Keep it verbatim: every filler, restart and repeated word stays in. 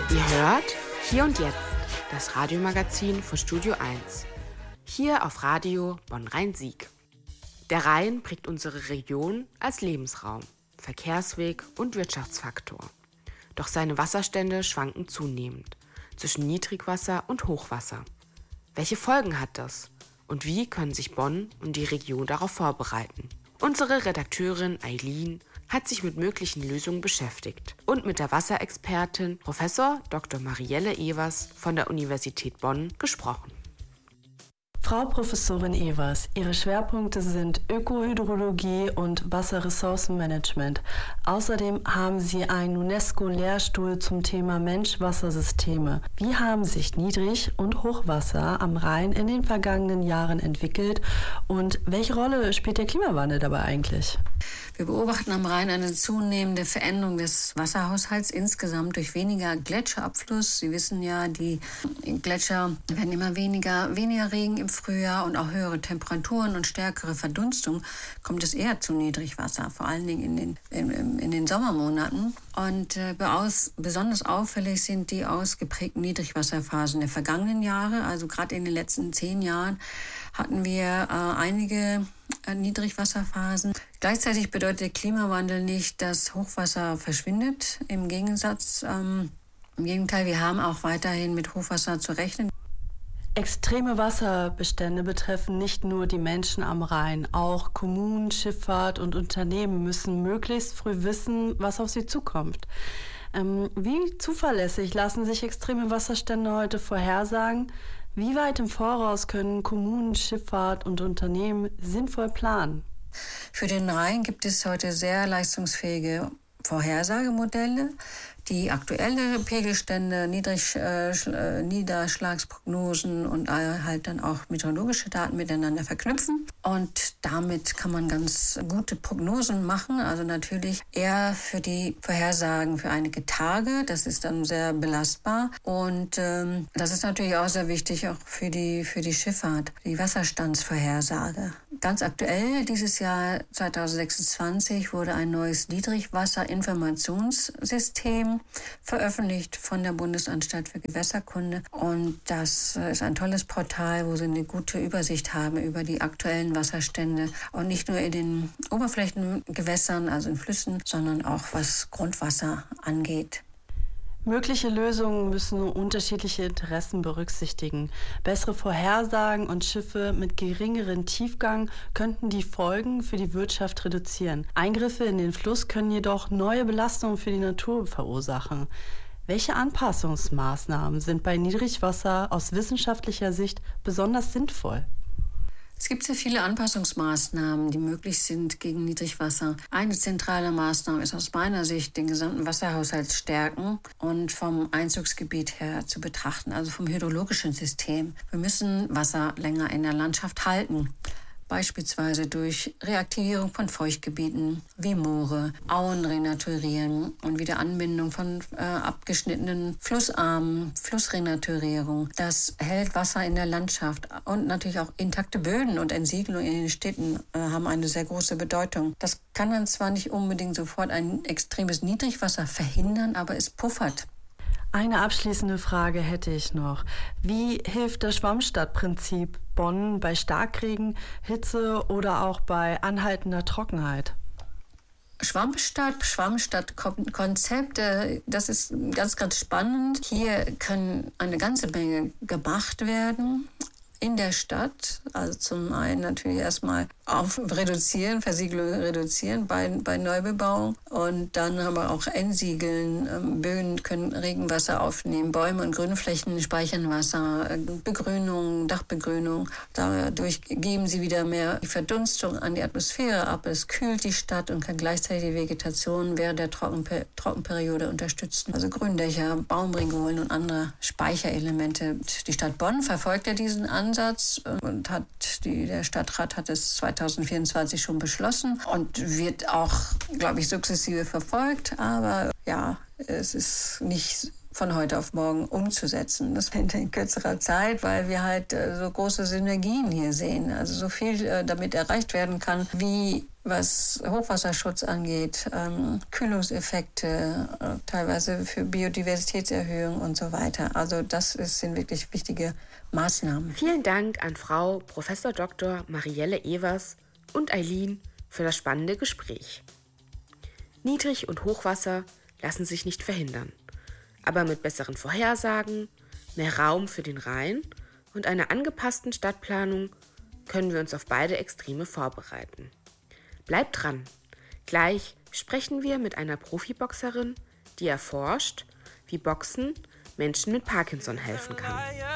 Ihr hört Hier und Jetzt, das Radiomagazin von Studio eins. Hier auf Radio Bonn-Rhein-Sieg. Der Rhein prägt unsere Region als Lebensraum, Verkehrsweg und Wirtschaftsfaktor. Doch seine Wasserstände schwanken zunehmend zwischen Niedrigwasser und Hochwasser. Welche Folgen hat das? Und wie können sich Bonn und die Region darauf vorbereiten? Unsere Redakteurin Eileen hat sich mit möglichen Lösungen beschäftigt und mit der Wasserexpertin Professor Doktor Marielle Evers von der Universität Bonn gesprochen. Frau Professorin Evers, Ihre Schwerpunkte sind Ökohydrologie und Wasserressourcenmanagement. Außerdem haben Sie einen UNESCO-Lehrstuhl zum Thema Mensch-Wasser-Systeme. Wie haben sich Niedrig- und Hochwasser am Rhein in den vergangenen Jahren entwickelt und welche Rolle spielt der Klimawandel dabei eigentlich? Wir beobachten am Rhein eine zunehmende Veränderung des Wasserhaushalts insgesamt durch weniger Gletscherabfluss. Sie wissen ja, die Gletscher werden immer weniger, weniger Regen im Frühjahr und auch höhere Temperaturen und stärkere Verdunstung, kommt es eher zu Niedrigwasser, vor allen Dingen in den, in, in den Sommermonaten. Und äh, aus, besonders auffällig sind die ausgeprägten Niedrigwasserphasen der vergangenen Jahre. Also gerade in den letzten zehn Jahren hatten wir äh, einige äh, Niedrigwasserphasen. Gleichzeitig bedeutet der Klimawandel nicht, dass Hochwasser verschwindet. Im Gegensatz, ähm, im Gegenteil, wir haben auch weiterhin mit Hochwasser zu rechnen. Extreme Wasserbestände betreffen nicht nur die Menschen am Rhein. Auch Kommunen, Schifffahrt und Unternehmen müssen möglichst früh wissen, was auf sie zukommt. Ähm, wie zuverlässig lassen sich extreme Wasserstände heute vorhersagen? Wie weit im Voraus können Kommunen, Schifffahrt und Unternehmen sinnvoll planen? Für den Rhein gibt es heute sehr leistungsfähige Vorhersagemodelle, die aktuelle Pegelstände, Niedrig, äh, Niederschlagsprognosen und äh, halt dann auch meteorologische Daten miteinander verknüpfen. Und damit kann man ganz gute Prognosen machen. Also natürlich eher für die Vorhersagen für einige Tage. Das ist dann sehr belastbar. Und ähm, das ist natürlich auch sehr wichtig auch für die, für die Schifffahrt, die Wasserstandsvorhersage. Ganz aktuell dieses Jahr zwanzig sechsundzwanzig wurde ein neues Niedrigwasserinformationssystem veröffentlicht von der Bundesanstalt für Gewässerkunde. Und das ist ein tolles Portal, wo Sie eine gute Übersicht haben über die aktuellen Wasserstände. Und nicht nur in den Oberflächengewässern, also in Flüssen, sondern auch was Grundwasser angeht. Mögliche Lösungen müssen nur unterschiedliche Interessen berücksichtigen. Bessere Vorhersagen und Schiffe mit geringeren Tiefgang könnten die Folgen für die Wirtschaft reduzieren. Eingriffe in den Fluss können jedoch neue Belastungen für die Natur verursachen. Welche Anpassungsmaßnahmen sind bei Niedrigwasser aus wissenschaftlicher Sicht besonders sinnvoll? Es gibt sehr viele Anpassungsmaßnahmen, die möglich sind gegen Niedrigwasser. Eine zentrale Maßnahme ist aus meiner Sicht, den gesamten Wasserhaushalt stärken und vom Einzugsgebiet her zu betrachten, also vom hydrologischen System. Wir müssen Wasser länger in der Landschaft halten. Beispielsweise durch Reaktivierung von Feuchtgebieten wie Moore, Auen renaturieren und wieder Anbindung von äh, abgeschnittenen Flussarmen, Flussrenaturierung. Das hält Wasser in der Landschaft und natürlich auch intakte Böden und Entsiegelung in den Städten äh, haben eine sehr große Bedeutung. Das kann dann zwar nicht unbedingt sofort ein extremes Niedrigwasser verhindern, aber es puffert. Eine abschließende Frage hätte ich noch. Wie hilft das Schwammstadtprinzip Bonn bei Starkregen, Hitze oder auch bei anhaltender Trockenheit? Schwammstadt, Schwammstadt-Konzept, das ist ganz, ganz spannend. Hier können eine ganze Menge gemacht werden in der Stadt. Also zum einen natürlich erstmal auf reduzieren, Versiegelung reduzieren bei, bei Neubebauung und dann aber auch entsiegeln. Böden können Regenwasser aufnehmen, Bäume und Grünflächen speichern Wasser, Begrünung, Dachbegrünung. Dadurch geben sie wieder mehr Verdunstung an die Atmosphäre ab. Es kühlt die Stadt und kann gleichzeitig die Vegetation während der Trockenper- Trockenperiode unterstützen. Also Gründächer, Baumregolen und andere Speicherelemente. Die Stadt Bonn verfolgt ja diesen Ansatz und hat die, der Stadtrat hat es zwanzig vierundzwanzig schon beschlossen und wird auch, glaube ich, sukzessive verfolgt. Aber ja, es ist nicht von heute auf morgen umzusetzen. Das in kürzerer Zeit, weil wir halt äh, so große Synergien hier sehen. Also so viel äh, damit erreicht werden kann, wie was Hochwasserschutz angeht, ähm, Kühlungseffekte, äh, teilweise für Biodiversitätserhöhung und so weiter. Also das ist, sind wirklich wichtige Maßnahmen. Vielen Dank an Frau Professor Doktor Marielle Evers und Eileen für das spannende Gespräch. Niedrig- und Hochwasser lassen sich nicht verhindern. Aber mit besseren Vorhersagen, mehr Raum für den Rhein und einer angepassten Stadtplanung können wir uns auf beide Extreme vorbereiten. Bleibt dran! Gleich sprechen wir mit einer Profiboxerin, die erforscht, wie Boxen Menschen mit Parkinson helfen kann.